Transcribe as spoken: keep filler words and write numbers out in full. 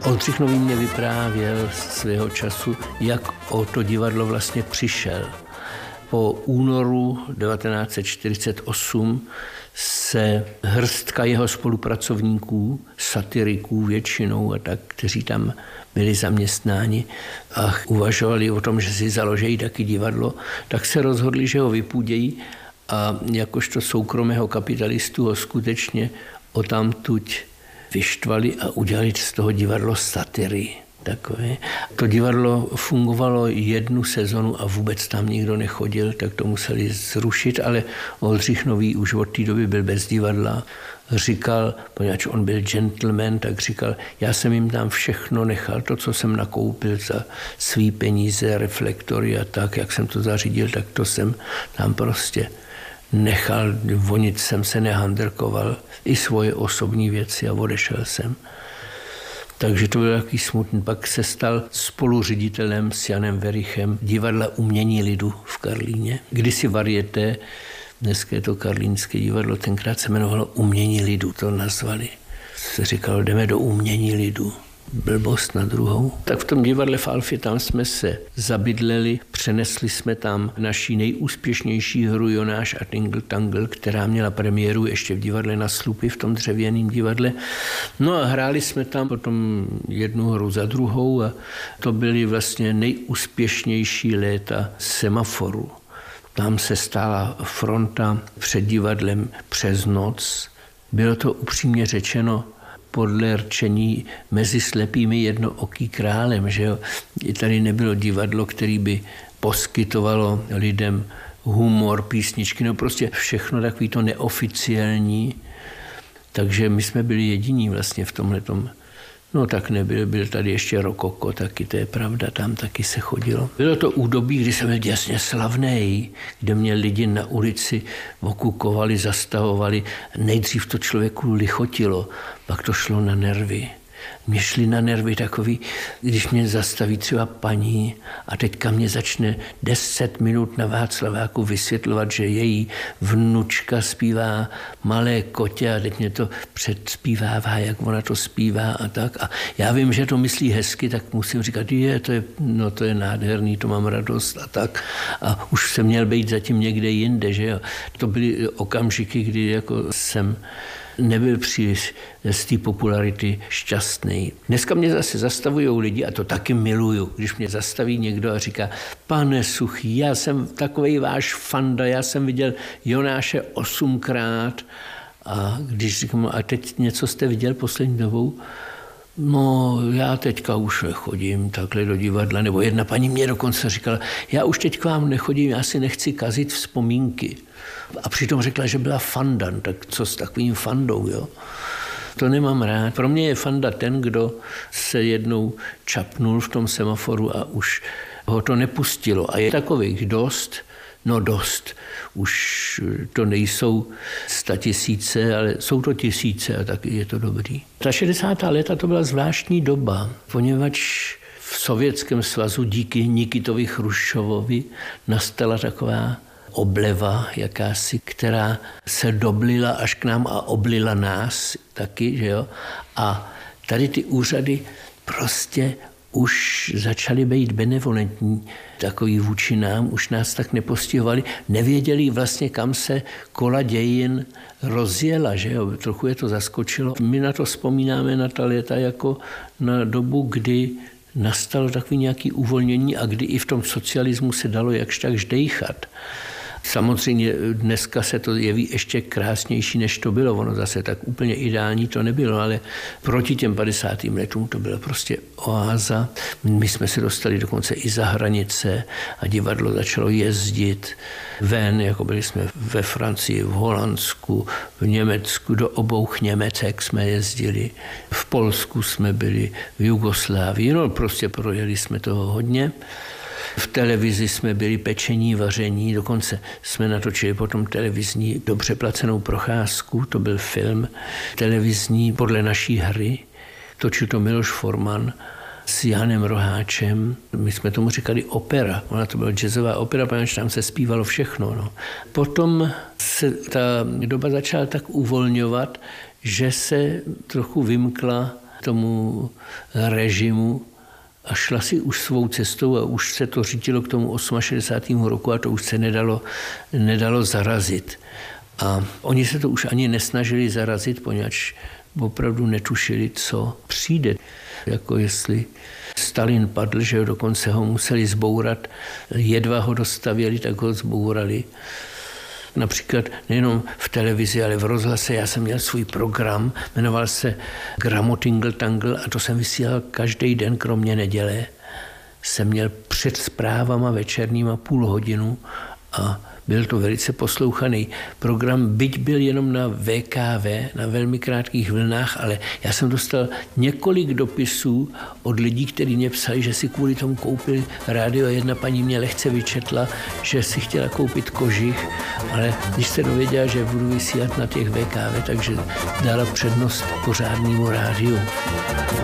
Oldřich Nový mě vyprávěl svého času, jak o to divadlo vlastně přišel. Po únoru devatenáct set čtyřicet osm se hrstka jeho spolupracovníků, satyriků většinou a tak, kteří tam byli zaměstnáni a uvažovali o tom, že si založejí taky divadlo, tak se rozhodli, že ho vypůdějí a jakožto soukromého kapitalistu ho skutečně odtamtud vyštvali a udělali z toho divadlo satyry. Takové. To divadlo fungovalo jednu sezonu a vůbec tam nikdo nechodil, tak to museli zrušit, ale Oldřich Nový už od té doby byl bez divadla. Říkal, poněvadž on byl gentleman, tak říkal, já jsem jim tam všechno nechal, to, co jsem nakoupil za svý peníze, reflektory a tak, jak jsem to zařídil, tak to jsem tam prostě nechal, o nic jsem se nehandrkoval, i svoje osobní věci a odešel jsem. Takže to byl takový smutný. Pak se stal spoluředitelem s Janem Verichem divadla Umění lidu v Karlíně. Kdysi varieté, dneska je to Karlínské divadlo, tenkrát se jmenovalo Umění lidu, to nazvali. Se říkalo, jdeme do Umění lidu. Blbost na druhou. Tak v tom divadle v Alfě tam jsme se zabydleli, přenesli jsme tam naší nejúspěšnější hru Jonáš a Tingle Tangle, která měla premiéru ještě v divadle Na Slupy, v tom dřevěném divadle. No a hráli jsme tam potom jednu hru za druhou a to byly vlastně nejúspěšnější léta Semaforu. Tam se stála fronta před divadlem přes noc. Bylo to upřímně řečeno podle rčení mezi slepými jednooký králem, že jo. I tady nebylo divadlo, který by poskytovalo lidem humor, písničky, no prostě všechno takový to neoficiální. Takže my jsme byli jediní vlastně v tomhletom. No tak nebyl, byl tady ještě Rokoko, taky to je pravda, tam taky se chodilo. Bylo to údobí, kdy jsem byl jasně slavnej, kde mě lidi na ulici okukovali, zastavovali. Nejdřív to člověku lichotilo, pak to šlo na nervy. Mě šli na nervy takový, když mě zastaví třeba paní a teďka mě začne deset minut na Václaváku vysvětlovat, že její vnučka zpívá Malé kotě a teď mě to předspívává, jak ona to zpívá a tak. A já vím, že to myslí hezky, tak musím říkat, je, to je, no to je nádherný, to mám radost a tak. A už jsem měl být zatím někde jinde, že jo. To byly okamžiky, kdy jako jsem nebyl příliš z té popularity šťastný. Dneska mě zase zastavují lidi a to taky miluju, když mě zastaví někdo a říká, pane Suchý, já jsem takovej váš fanda, já jsem viděl Jonáše osmkrát a když říkám, a teď něco jste viděl poslední dobou? No, já teďka už nechodím takhle do divadla, nebo jedna paní mě dokonce říkala, já už teď k vám nechodím, já si nechci kazit vzpomínky. A přitom řekla, že byla fanda, tak co s takovým fandou, jo? To nemám rád. Pro mě je fanda ten, kdo se jednou čapnul v tom Semaforu a už ho to nepustilo. A je takových dost, no dost. Už to nejsou statisíce, ale jsou to tisíce a taky je to dobrý. Ta šedesátá léta to byla zvláštní doba, poněvadž v Sovětském svazu díky Nikitovi Chruščovovi nastala taková obleva jakási, která se doblila až k nám a oblila nás taky, že jo. A tady ty úřady prostě už začaly být benevolentní, takový vůči nám, už nás tak nepostihovali, nevěděli vlastně, kam se kola dějin rozjela, že jo, trochu je to zaskočilo. My na to vzpomínáme na ta léta jako na dobu, kdy nastalo takový nějaký uvolnění a kdy i v tom socialismu se dalo jakž tak ždejchat. Samozřejmě dneska se to jeví ještě krásnější, než to bylo. Ono zase tak úplně ideální to nebylo, ale proti těm padesátým letům to byla prostě oáza. My jsme se dostali dokonce i za hranice a divadlo začalo jezdit ven, jako byli jsme ve Francii, v Holandsku, v Německu, do obou Němecek jsme jezdili. V Polsku jsme byli, v Jugoslávii, no prostě projeli jsme toho hodně. V televizi jsme byli pečení, vaření, dokonce jsme natočili potom televizní dobře placenou procházku, to byl film televizní podle naší hry. Točil to Miloš Forman s Janem Roháčem. My jsme tomu říkali opera. Ona to byla jazzová opera, protože tam se zpívalo všechno. No. Potom se ta doba začala tak uvolňovat, že se trochu vymkla tomu režimu a šla si už svou cestou a už se to řítilo k tomu šedesátému osmému roku a to už se nedalo, nedalo zarazit. A oni se to už ani nesnažili zarazit, poněvadž opravdu netušili, co přijde. Jako jestli Stalin padl, že dokonce ho museli zbourat, jedva ho dostavěli, tak ho zbourali. Například nejenom v televizi, ale v rozhlase. Já jsem měl svůj program, jmenoval se Gramotingle Tangle a to jsem vysílal každý den, kromě neděle. Jsem měl před zprávama večerníma půl hodinu a byl to velice poslouchaný program, byť byl jenom na V K V, na velmi krátkých vlnách, ale já jsem dostal několik dopisů od lidí, kteří mě psali, že si kvůli tomu koupili rádio. Jedna paní mě lehce vyčetla, že si chtěla koupit kožich, ale když se dověděla, že budu vysílat na těch V K V, takže dala přednost pořádnému rádiu.